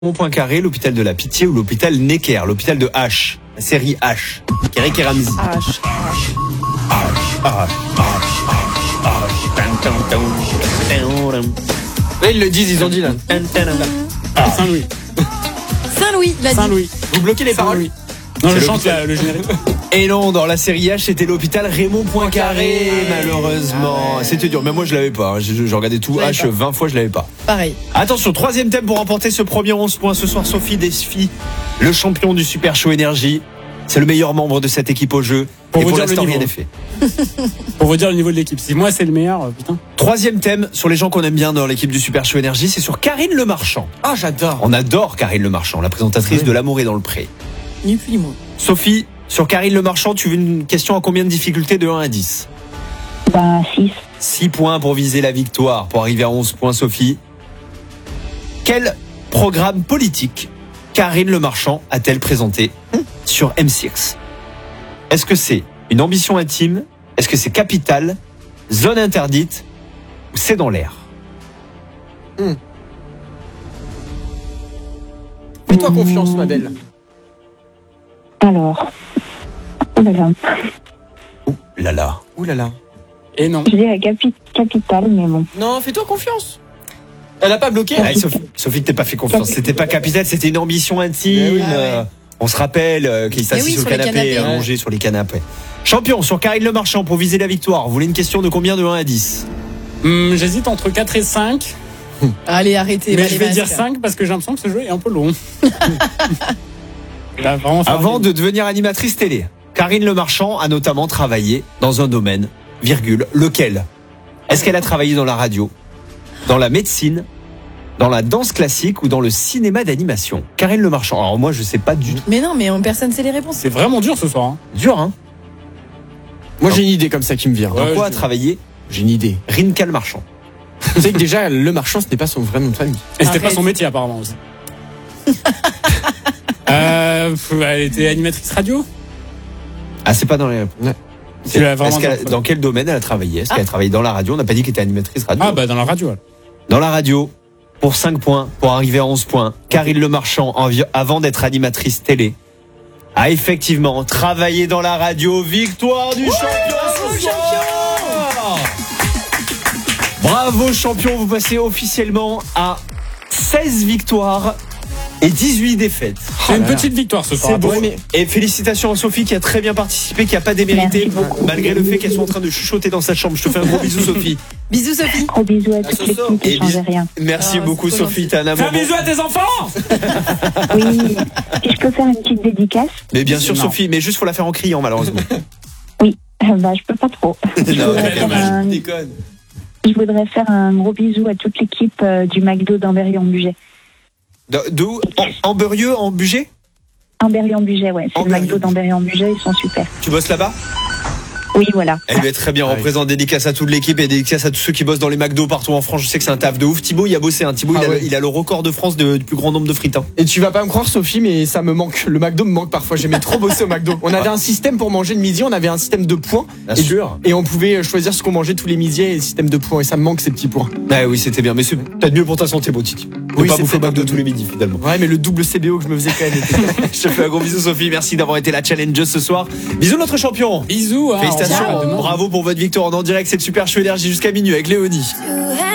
Poincaré, l'hôpital de la Pitié ou l'hôpital Necker, l'hôpital de H, la série H. Eric et Ramsey. Ouais, ils le disent, ils ont dit là. Saint-Louis. Saint-Louis, l'a dit. Saint-Louis. Vous bloquez les paroles. Saint-Louis. Non, C'est je chante le générique. Et non, dans la série H, c'était l'hôpital Raymond Poincaré, malheureusement. C'était dur, mais moi je l'avais pas. Je regardais tout Je l'avais H pas. 20 fois, je l'avais pas. Pareil. Attention, troisième thème pour remporter ce premier 11 points. Ce soir, Sophie défie le champion du Super Show Énergie. C'est le meilleur membre de cette équipe au jeu. Pour et vous pour dire l'instant, le rien niveau. n'est fait. Pour vous dire le niveau de l'équipe. Si moi c'est le meilleur, putain. Troisième thème sur les gens qu'on aime bien dans l'équipe du Super Show Énergie, c'est sur Karine Le Marchand. Ah, j'adore. On adore Karine Le Marchand, la présentatrice de L'amour est dans le pré. Ni plus ni moins. Sophie, sur Karine Le Marchand, tu veux une question à combien de difficultés de 1 à 10? 6. 6 points pour viser la victoire, pour arriver à 11 points, Sophie. Quel programme politique Karine Le Marchand a-t-elle présenté sur M6? Est-ce que c'est une ambition intime? Est-ce que c'est Capital, Zone interdite ou C'est dans l'air? Fais-toi confiance, ma belle. Alors. Oh là là. Lala. Ouh là là. Et non. Je dirais Capital, mais bon. Non, fais-toi confiance. Elle a pas bloqué. Ah, Sophie, t'es pas fait confiance. C'était pas Capital, c'était une ambition intime. Mais oui. On se rappelle qu'il s'assit oui, sur le sur les canapé, canapés. allongé sur les canapés. Champion, sur Karine Le Marchand, pour viser la victoire, vous voulez une question de combien de 1 à 10? J'hésite entre 4 et 5. Allez, arrêtez. Mais allez, je vais masque. dire 5 parce que j'ai l'impression que ce jeu est un peu long. Il va vraiment faire Avant bien. de devenir animatrice télé, Karine Le Marchand a notamment travaillé dans un domaine, virgule, lequel? Est-ce qu'elle a travaillé dans la radio, dans la médecine, dans la danse classique ou dans le cinéma d'animation? Karine Le Marchand. Alors moi, je sais pas du tout. Mais non, mais personne sait les réponses. C'est vraiment dur ce soir. Hein. Dur, hein? Moi, j'ai une idée comme ça qui me vient. Dans Ouais, quoi a je- travaillé J'ai une idée. Rinka Le Marchand? Tu sais que déjà, Le Marchand, ce n'est pas son vrai nom de famille. Et c'était pas Arrête. son métier apparemment aussi. Elle était animatrice radio. Ah, c'est pas dans les... Tu l'as vraiment Dans quel domaine elle a travaillé? Est-ce qu'elle a travaillé dans la radio? On n'a pas dit qu'elle était animatrice radio. Ah bah dans la radio. alors. Dans la radio, pour 5 points, pour arriver à 11 points, Karine Le Marchand, avant d'être animatrice télé, a effectivement travaillé dans la radio. Victoire du champion ce soir. Bravo champion, vous passez officiellement à 16 victoires et 18 défaites. C'est une là là. petite victoire ce soir. C'est beau. mais- Et félicitations à Sophie qui a très bien participé, qui a pas démérité, Merci beaucoup. malgré le fait qu'elle soit en train de chuchoter dans sa chambre. Je te fais un gros bisou Sophie. Bisous, Sophie. Gros bisous à toute ce soir. l'équipe, Et ne changez bis- rien. Merci Ah, beaucoup c'est trop Sophie, gentil. t'es un Fais amour. un bisou à tes enfants. Oui. Si je peux faire une petite dédicace, Mais bien sûr Non. Sophie, mais juste faut la faire en criant malheureusement. je peux pas trop. Non, mais dommage. Je voudrais faire un gros bisou à toute l'équipe du McDo d'Amberieu-en-Bugey. D'où en Beurieux, en Bugey? Amberieu-en-Bugey, ouais. C'est le Amberieu. McDo d'Amberieu-en-Bugey, ils sont super. Tu bosses là-bas? Oui, voilà. Eh bien très bien, on Ah oui. représente dédicace à toute l'équipe et dédicace à tous ceux qui bossent dans les McDo partout en France. Je sais que c'est un taf de ouf. Thibaut, il a bossé. Thibaut, Ah il, a, ouais. il a le record de France du plus grand nombre de frites. Et tu vas pas me croire, Sophie, mais ça me manque. Le McDo me manque parfois. J'aimais trop bosser au McDo. On avait un système pour manger le midi, on avait un système de points. Bien et, sûr. et on pouvait choisir ce qu'on mangeait tous les midis et le système de points. Et ça me manque ces petits points. Ah oui, c'était bien. Mais c'est peut-être mieux pour ta santé, beau Titi. Oui, pas c'est bouffer au peut-être McDo un peu tous les midis finalement. Ouais, mais le double CBO que je me faisais quand même était... Je te fais un gros bisou Sophie. Merci d'avoir été la challengeuse ce soir. Bisous notre champion. Bisous. Hein, Félicitations. au revoir, à demain. Bravo pour votre victoire en direct. C'est le Super Show Énergie jusqu'à minuit avec Léonie.